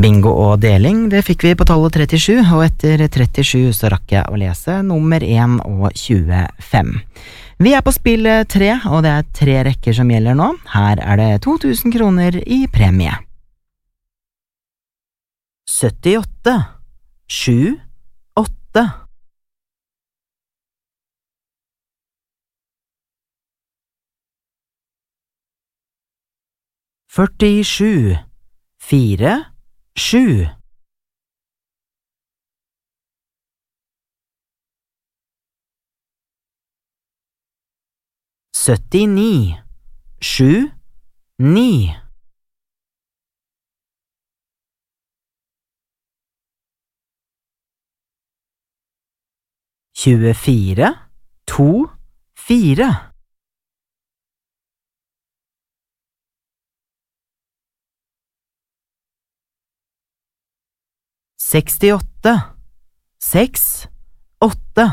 Bingo og deling, det fikk vi på tallet 37, og etter 37 så rakk jeg å lese nummer 1 og 25. Vi på spill 3, og det 3 rekker som gjelder nå. Her det 2000 kroner i premie. 78, 7, 8. 47, 4, 7. 79, 7, 9. 24, 2, 4. 68, 6, 8.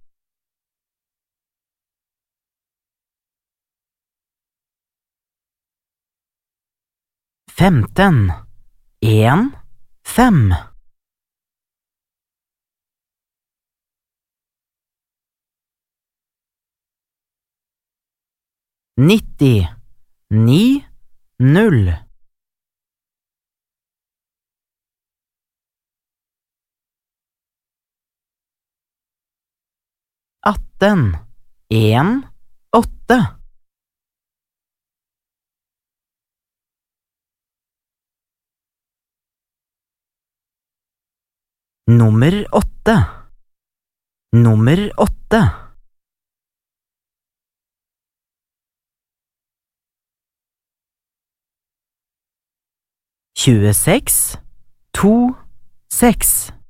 15, 1, 5. 90, 9, 0. 18, 1, 8. 8. Nummer 8. 26, 2, 6.